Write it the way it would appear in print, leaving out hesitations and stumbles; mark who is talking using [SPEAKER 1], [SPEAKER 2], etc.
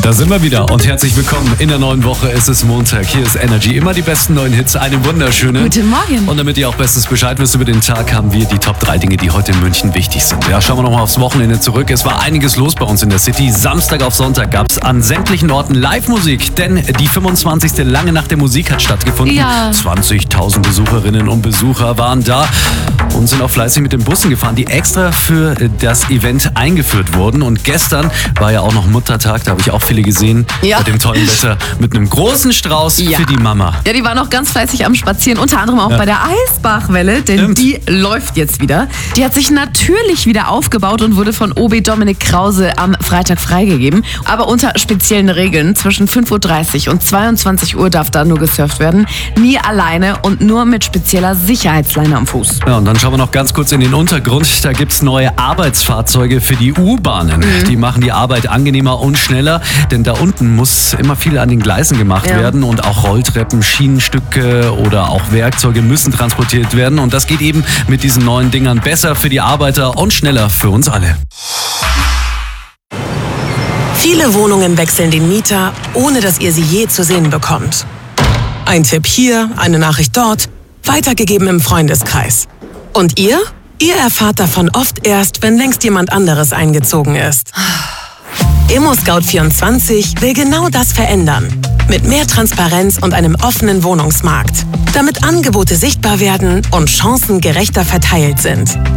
[SPEAKER 1] Da sind wir wieder und herzlich willkommen in der neuen Woche. Es ist Montag, hier ist Energy. Immer die besten neuen Hits, eine wunderschöne.
[SPEAKER 2] Guten Morgen.
[SPEAKER 1] Und damit ihr auch bestens Bescheid wisst über den Tag, haben wir die Top 3 Dinge, die heute in München wichtig sind. Ja, schauen wir nochmal aufs Wochenende zurück. Es war einiges los bei uns in der City. Samstag auf Sonntag gab es an sämtlichen Orten Live-Musik, denn die 25. Lange Nacht der Musik hat stattgefunden.
[SPEAKER 2] Ja.
[SPEAKER 1] 20.000 Besucherinnen und Besucher waren da und sind auch fleißig mit den Bussen gefahren, die extra für das Event eingeführt wurden. Und gestern war ja auch noch Muttertag, da habe ich auch viele gesehen,
[SPEAKER 2] Ja.
[SPEAKER 1] bei dem tollen Wetter, mit einem großen Strauß
[SPEAKER 2] Ja.
[SPEAKER 1] für die Mama.
[SPEAKER 2] Ja, die waren auch ganz fleißig am Spazieren, unter anderem auch bei der Eisbachwelle, denn
[SPEAKER 1] Stimmt.
[SPEAKER 2] die läuft jetzt wieder. Die hat sich natürlich wieder aufgebaut und wurde von OB Dominik Krause am Freitag freigegeben. Aber unter speziellen Regeln. Zwischen 5.30 Uhr und 22 Uhr darf da nur gesurft werden. Nie alleine und nur mit spezieller Sicherheitsleine am Fuß.
[SPEAKER 1] Ja, und dann schauen wir noch ganz kurz in den Untergrund. Da gibt's neue Arbeitsfahrzeuge für die U-Bahnen. Die machen die Arbeit angenehmer und schneller, denn da unten muss immer viel an den Gleisen gemacht werden und auch Rolltreppen, Schienenstücke oder auch Werkzeuge müssen transportiert werden. Und das geht eben mit diesen neuen Dingern besser für die Arbeiter und schneller für uns alle.
[SPEAKER 3] Viele Wohnungen wechseln den Mieter, ohne dass ihr sie je zu sehen bekommt. Ein Tipp hier, eine Nachricht dort, weitergegeben im Freundeskreis. Und ihr? Ihr erfahrt davon oft erst, wenn längst jemand anderes eingezogen ist. ImmoScout24 will genau das verändern. Mit mehr Transparenz und einem offenen Wohnungsmarkt. Damit Angebote sichtbar werden und Chancen gerechter verteilt sind.